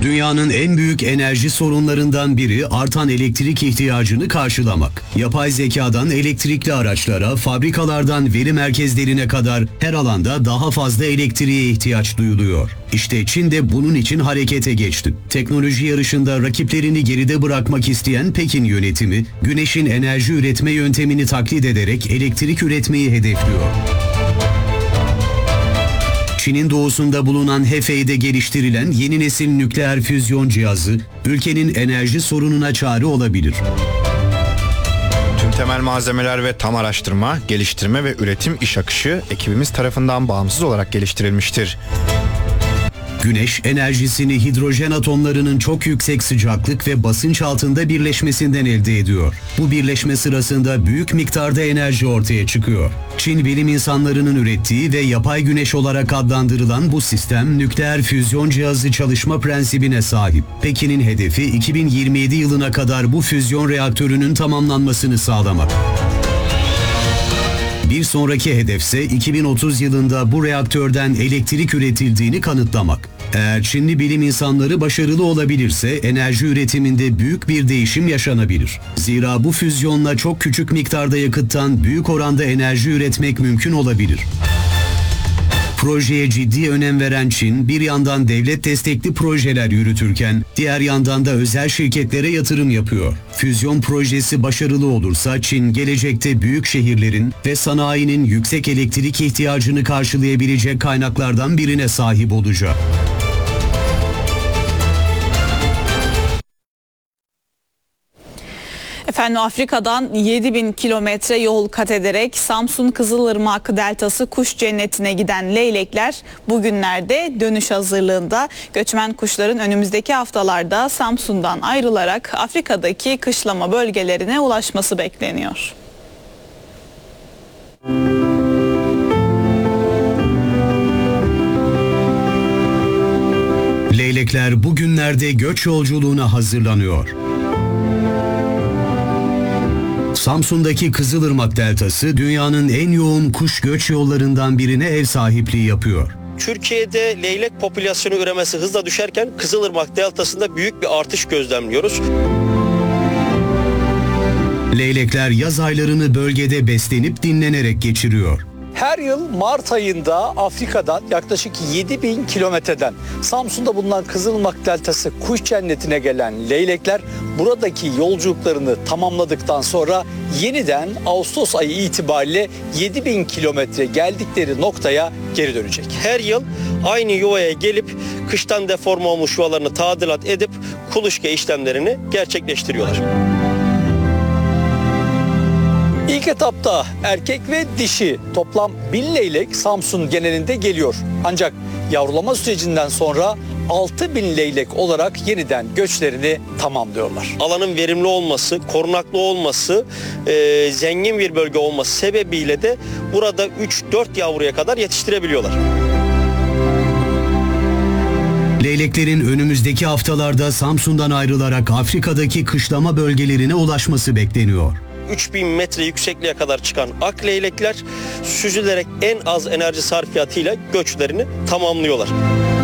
Dünyanın en büyük enerji sorunlarından biri artan elektrik ihtiyacını karşılamak. Yapay zekadan elektrikli araçlara, fabrikalardan veri merkezlerine kadar her alanda daha fazla elektriğe ihtiyaç duyuluyor. İşte Çin de bunun için harekete geçti. Teknoloji yarışında rakiplerini geride bırakmak isteyen Pekin yönetimi, güneşin enerji üretme yöntemini taklit ederek elektrik üretmeyi hedefliyor. Çin'in doğusunda bulunan Hefei'de geliştirilen yeni nesil nükleer füzyon cihazı, ülkenin enerji sorununa çare olabilir. Tüm temel malzemeler ve tam araştırma, geliştirme ve üretim iş akışı ekibimiz tarafından bağımsız olarak geliştirilmiştir. Güneş enerjisini hidrojen atomlarının çok yüksek sıcaklık ve basınç altında birleşmesinden elde ediyor. Bu birleşme sırasında büyük miktarda enerji ortaya çıkıyor. Çin bilim insanlarının ürettiği ve yapay güneş olarak adlandırılan bu sistem nükleer füzyon cihazı çalışma prensibine sahip. Pekin'in hedefi 2027 yılına kadar bu füzyon reaktörünün tamamlanmasını sağlamak. Bir sonraki hedefse 2030 yılında bu reaktörden elektrik üretildiğini kanıtlamak. Eğer Çinli bilim insanları başarılı olabilirse enerji üretiminde büyük bir değişim yaşanabilir. Zira bu füzyonla çok küçük miktarda yakıttan büyük oranda enerji üretmek mümkün olabilir. Projeye ciddi önem veren Çin, bir yandan devlet destekli projeler yürütürken, diğer yandan da özel şirketlere yatırım yapıyor. Füzyon projesi başarılı olursa Çin, gelecekte büyük şehirlerin ve sanayinin yüksek elektrik ihtiyacını karşılayabilecek kaynaklardan birine sahip olacak. Efendim, Afrika'dan 7.000 kilometre yol kat ederek Samsun Kızılırmak Deltası kuş cennetine giden leylekler bugünlerde dönüş hazırlığında. Göçmen kuşların önümüzdeki haftalarda Samsun'dan ayrılarak Afrika'daki kışlama bölgelerine ulaşması bekleniyor. Leylekler bugünlerde göç yolculuğuna hazırlanıyor. Samsun'daki Kızılırmak Deltası dünyanın en yoğun kuş göç yollarından birine ev sahipliği yapıyor. Türkiye'de leylek popülasyonu üremesi hızla düşerken Kızılırmak Deltası'nda büyük bir artış gözlemliyoruz. Leylekler yaz aylarını bölgede beslenip dinlenerek geçiriyor. Her yıl Mart ayında Afrika'dan yaklaşık 7.000 kilometreden Samsun'da bulunan Kızılırmak Deltası kuş cennetine gelen leylekler buradaki yolculuklarını tamamladıktan sonra yeniden Ağustos ayı itibariyle 7.000 kilometre geldikleri noktaya geri dönecek. Her yıl aynı yuvaya gelip kıştan deforme olmuş yuvalarını tadilat edip kuluçka işlemlerini gerçekleştiriyorlar. İlk etapta erkek ve dişi toplam 1000 leylek Samsun genelinde geliyor. Ancak yavrulama sürecinden sonra 6.000 leylek olarak yeniden göçlerini tamamlıyorlar. Alanın verimli olması, korunaklı olması, zengin bir bölge olması sebebiyle de burada 3-4 yavruya kadar yetiştirebiliyorlar. Leyleklerin önümüzdeki haftalarda Samsun'dan ayrılarak Afrika'daki kışlama bölgelerine ulaşması bekleniyor. 3000 metre yüksekliğe kadar çıkan ak leylekler süzülerek en az enerji sarfiyatıyla göçlerini tamamlıyorlar.